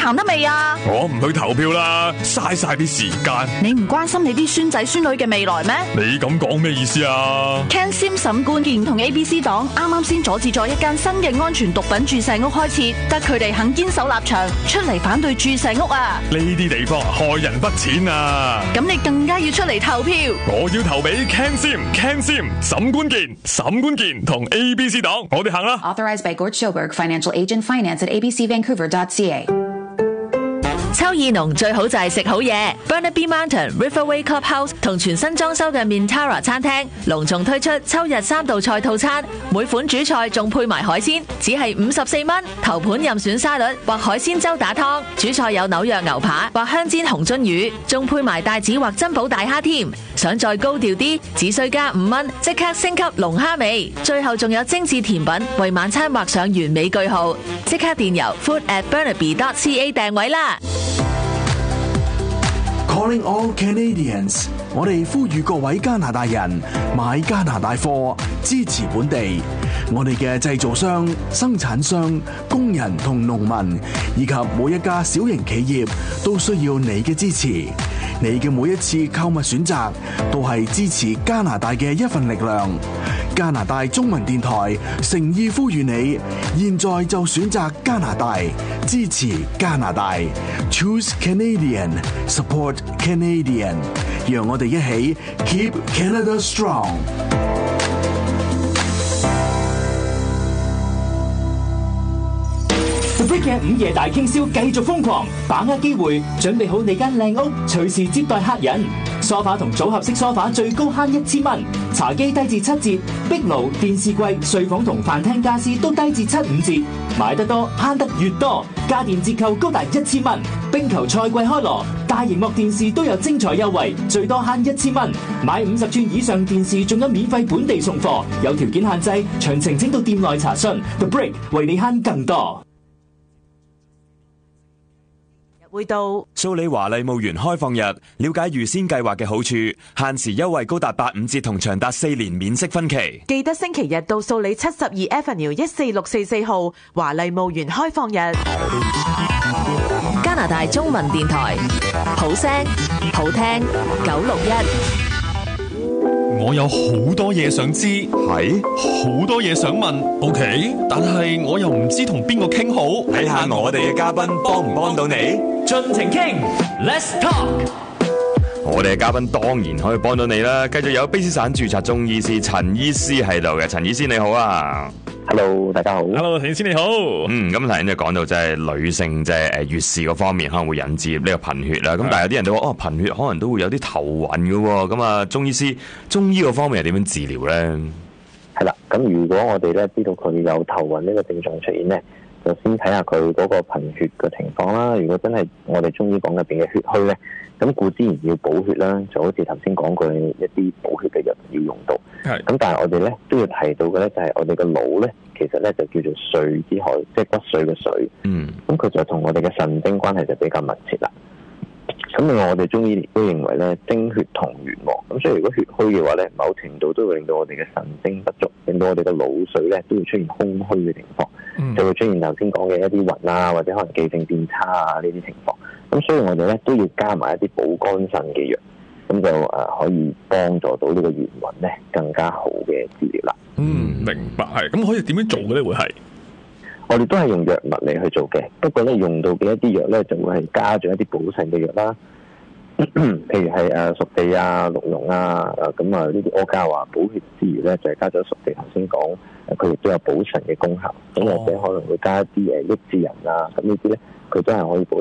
行得未啊？ 我唔去投票啦，嘥晒啲時間。 你唔關心你啲孫仔孫女嘅未來咩？ 你咁講咩意思啊？ Ken Sim 沈冠健同 ABC 黨啱啱先阻止咗一間新嘅安全毒品注射屋開設，得佢哋肯堅守立場，出嚟反對注射屋啊！ 呢啲地方害人不淺啊！ 咁你更加要出嚟投票。 我要投俾 Ken Sim、沈冠健同 ABC 黨，我哋行啦。 Authorized by Gort Schoberg, Financial Agent, Finance at abcvancouver.ca。 秋意濃最好就係食好嘢 ，Burnaby Mountain Riverway Clubhouse 同全新裝修嘅 Mintara 餐廳隆重推出秋日3道菜套餐，每款主菜仲配埋海鮮，只係54蚊。頭盤任選沙律或海鮮粥打湯，主菜有紐約牛扒或香煎紅鱒魚，仲配埋帶子或珍寶大蝦添。想再高調啲，只需加5蚊，即刻升級龍蝦味。最後仲有精緻甜品，為晚餐畫上完美句號。即刻電郵 food@burnaby.ca 訂位啦！ Calling all Canadians， 我哋呼籲各位加拿大人買加拿大貨，支持本地。我哋嘅製造商、生產商、工人同農民，以及每一家小型企業，都需要你嘅支持。你嘅每一次購物選擇，都係支持加拿大嘅一份力量。加拿大中文電台誠意呼籲你，現在就選擇加拿大，支持加拿大。Choose Canadian, support Canadian。讓我哋一起 Keep Canada Strong。 The Brick 嘅午夜大傾銷繼續瘋狂，把握機會，準備好你間靚屋，隨時接待客人。梳化同組合式梳化最高慳1000蚊，茶几低至7折，壁爐、電視櫃、睡房同飯廳家私都低至75折。買得多慳得越多，家電折扣高達1000蚊。冰球賽季開鑼，大螢幕電視都有精彩優惠，最多慳1000蚊。買50寸以上電視仲有免費本地送貨，有條件限制，詳情請到店內查詢。The Brick 為你慳更多。 會到蘇里華麗墓園開放日，了解預先計劃嘅好處，限時優惠高達85折同長達4年免息分期。 記得星期日到素里72 Avenue 14644號華麗墓園開放日。加拿大中文電台，好聲好聽961。 我有好多嘢想知，係好多嘢想問 ，OK， 但係我又唔知同邊個傾好， 睇下我哋嘅嘉賓幫唔幫到你， 盡情傾 ，Let's talk。 我哋嘅嘉賓當然可以幫到你啦。繼續有卑詩省註冊中醫師陳醫師喺度嘅，陳醫師你好啊。 Hello， 大家好。 Hello， 陳醫師你好。 咁頭先就講到即係女性即係月事嗰方面可能會引致呢個貧血啦。咁但係有啲人都話貧血可能都會有啲頭暈嘅喎。咁啊，中醫師中醫嗰方面係點樣治療咧？ 係啦，咁如果我哋咧知道佢有頭暈呢個症狀出現咧，就先睇下佢嗰個貧血嘅情況啦。如果真係我哋中醫講入邊嘅血虛咧，咁固之然要補血啦，就好似頭先講過一啲補血嘅藥要用到。咁但係我哋咧都要提到嘅咧，就係我哋嘅腦咧，其實咧就叫做髓之海，即係骨髓嘅髓。咁佢就同我哋嘅腎精關係就比較密切啦。咁另外我哋中醫都認為咧，精血同元旺。咁所以如果血虛嘅話咧，某程度都會令到我哋嘅腎精不足，令到我哋嘅腦髓咧都會出現空虛嘅情況，就會出現頭先講嘅一啲暈啊，或者可能記性變差啊呢啲情況。咁所以我哋咧都要加埋一啲補肝腎嘅藥，咁就可以幫助到呢個元運咧更加好嘅治療啦。 明白，係咁可以點樣做嘅咧？會係我哋都係用藥物嚟去做嘅，不過咧用到嘅一啲藥咧就會係加咗一啲補腎嘅藥啦，譬如係熟地啊、鹿茸啊，咁啊呢啲阿膠啊補血之餘咧就係加咗熟地，頭先講佢亦都有補腎嘅功效，咁或者可能會加一啲益智仁啊，咁呢啲咧佢都係可以補